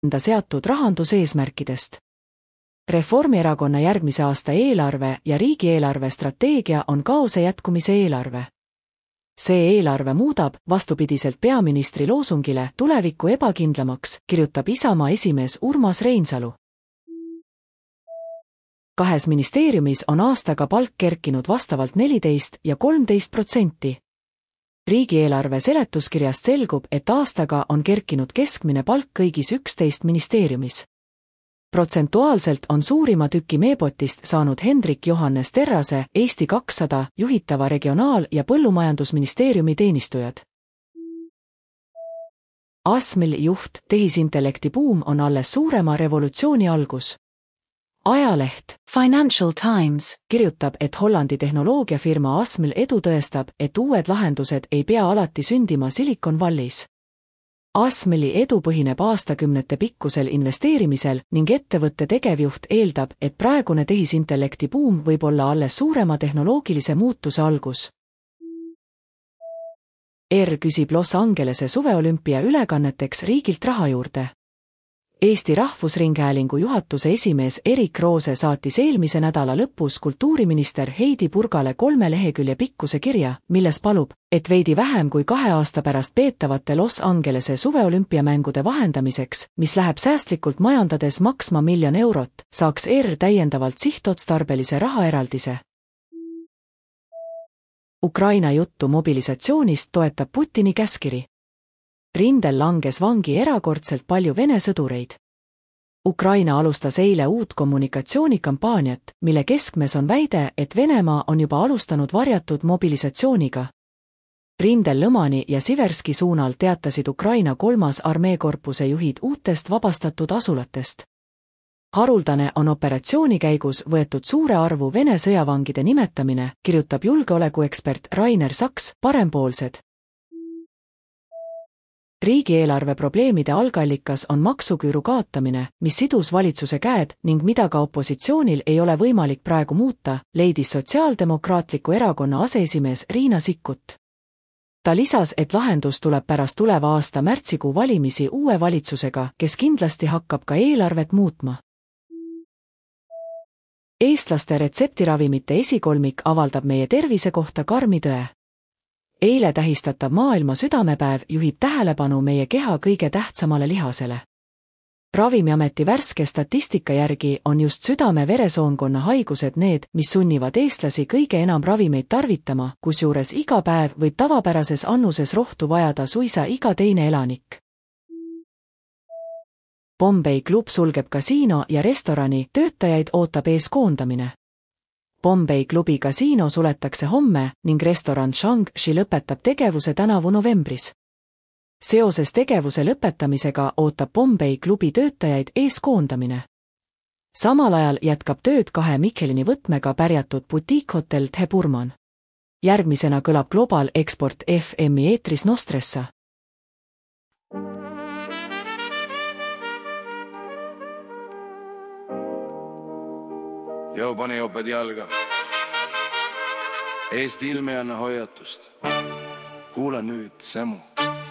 enda seatud rahanduseesmärkidest. Reformierakonna järgmise aasta eelarve ja riigieelarve strateegia on kaose jätkumise eelarve. See eelarve muudab, vastupidiselt peaministri loosungile, tulevikku ebakindlamaks, kirjutab Isamaa esimees Urmas Reinsalu. 2 ministeeriumis on aastaga palk kerkinud vastavalt 14% ja 13%. Riigieelarve seletuskirjast selgub, et aastaga on kerkinud keskmine palk kõigis 11 ministeeriumis. Protsentuaalselt on suurima tüki meepotist saanud Hendrik Johannes Terrase, Eesti 200 juhitava regionaal- ja põllumajandusministeeriumi teenistujad. ASML juht, tehisintellekti buum on alles suurema revolutsiooni algus. Ajaleht Financial Times kirjutab, et Hollandi tehnoloogiafirma ASML edu tõestab, et uued lahendused ei pea alati sündima Silicon Valley's. ASML-i edu põhineb aastakümnete pikkusel investeerimisel ning ettevõtte tegevjuht eeldab, et praegune tehisintellekti buum võib olla alles suurema tehnoloogilise muutuse algus. küsib Los Angelese suveolümpia ülekanneteks riigilt raha juurde. Eesti Rahvusringhäälingu juhatuse esimees Erik Roose saatis eelmise nädala lõpus kultuuriminister Heidi Purgale 3 lehekülje pikkuse kirja, milles palub, et veidi vähem kui 2 aasta pärast peetavate Los Angelese suveolümpiamängude vahendamiseks, mis läheb säästlikult majandades maksma €1 miljon, saaks täiendavalt sihtotstarbelise rahaeraldise. Ukraina juttu mobilisatsioonist toetab Putini käskiri. Rindel langes vangi erakordselt palju Vene sõdureid. Ukraina alustas eile uut kommunikatsioonikampaaniat, mille keskmes on väide, et Venemaa on juba alustanud varjatud mobilisatsiooniga. Rindel Lõmani ja Siverski suunal teatasid Ukraina 3. armeekorpuse juhid uutest vabastatud asulatest. Haruldane on operatsiooni käigus võetud suure arvu Vene sõjavangide nimetamine, kirjutab julgeolekuekspert Rainer Saks, Parempoolsed. Riigieelarve probleemide algallikas on maksuküüru kaotamine, mis sidus valitsuse käed ning mida ka opositsioonil ei ole võimalik praegu muuta, leidis Sotsiaaldemokraatliku Erakonna aseesimees Riina Sikkut. Ta lisas, et lahendus tuleb pärast tuleva aasta märtsikuu valimisi uue valitsusega, kes kindlasti hakkab ka eelarvet muutma. Eestlaste retseptiravimite esikolmik avaldab meie tervise kohta karmi tõe. Eile tähistatav maailma südamepäev juhib tähelepanu meie keha kõige tähtsamale lihasele. Ravimiameti värske statistika järgi on just südame-veresoonkonna haigused need, mis sunnivad eestlasi kõige enam ravimeid tarvitama, kusjuures iga päev võib tavapärases annuses rohtu vajada suisa iga teine elanik. Bombay klub sulgeb kasiino ja restorani, töötajaid ootab ees koondamine. Bombay klubi kasiino suletakse homme ning restoran Shang-Chi lõpetab tegevuse tänavu novembris. Seoses tegevuse lõpetamisega ootab Bombay klubi töötajaid ees koondamine. Samal ajal jätkab tööd 2 Michelini võtmega pärjatud butiikhotell The Burman. Järgmisena kõlab Global Export FM-i eetris Nostressa. Joo, pane joped jalga. Eesti ilm ei anna hoiatust. Kuula nüüd, Sämu.